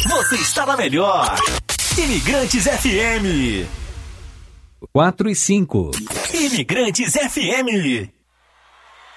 Você está na melhor. Imigrantes FM. 4 e 5. Imigrantes FM.